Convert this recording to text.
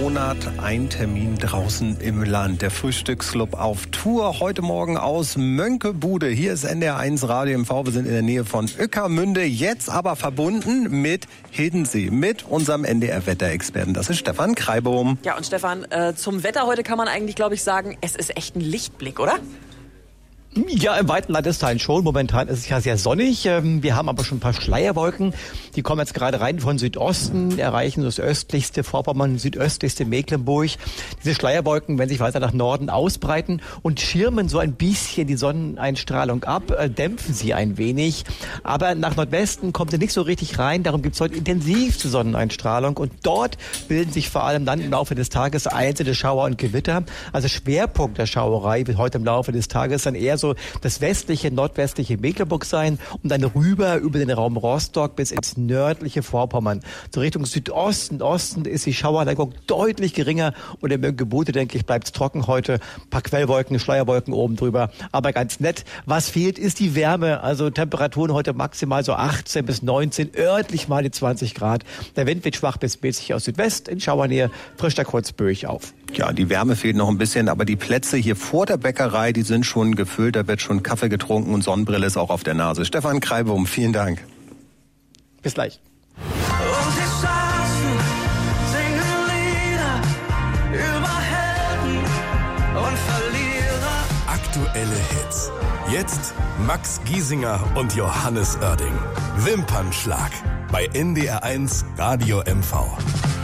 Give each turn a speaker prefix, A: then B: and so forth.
A: Monat ein Termin draußen im Land. Der Frühstücksclub auf Tour heute Morgen aus Mönckebude. Hier ist NDR1 Radio MV. Wir sind in der Nähe von Ueckermünde, jetzt aber verbunden mit Hildensee, mit unserem NDR-Wetterexperten. Das ist Stefan Kreibohm.
B: Ja, und Stefan, zum Wetter heute kann man eigentlich, glaube ich, sagen, es ist echt ein Lichtblick, oder?
C: Ja, im weiten Landesteil schon. Momentan ist es ja sehr sonnig. Wir haben aber schon ein paar Schleierwolken. Die kommen jetzt gerade rein von Südosten, erreichen das östlichste Vorpommern, südöstlichste Mecklenburg. Diese Schleierwolken werden sich weiter nach Norden ausbreiten und schirmen so ein bisschen die Sonneneinstrahlung ab, dämpfen sie ein wenig. Aber nach Nordwesten kommt sie nicht so richtig rein. Darum gibt es heute intensivste Sonneneinstrahlung. Und dort bilden sich vor allem dann im Laufe des Tages einzelne Schauer und Gewitter. Also Schwerpunkt der Schauerei wird heute im Laufe des Tages dann eher so das westliche, nordwestliche Mecklenburg sein und dann rüber über den Raum Rostock bis ins nördliche Vorpommern. So Richtung Südosten, Osten ist die Schauerneigung deutlich geringer und in Mönckebude, denke ich, bleibt es trocken heute. Ein paar Quellwolken, Schleierwolken oben drüber, aber ganz nett. Was fehlt, ist die Wärme. Also Temperaturen heute maximal so 18 bis 19, örtlich mal die 20 Grad. Der Wind wird schwach bis mäßig aus Südwest, in Schauernähe frischt der Kreuzböig auf.
A: Ja, die Wärme fehlt noch ein bisschen, aber die Plätze hier vor der Bäckerei, die sind schon gefüllt. Da wird schon Kaffee getrunken und Sonnenbrille ist auch auf der Nase. Stefan Kreibohm, vielen Dank.
C: Bis gleich.
D: Und die Straßen singen Lieder über Helden und Verlierer.
E: Aktuelle Hits. Jetzt Max Giesinger und Johannes Oerding. Wimpernschlag bei NDR1 Radio MV.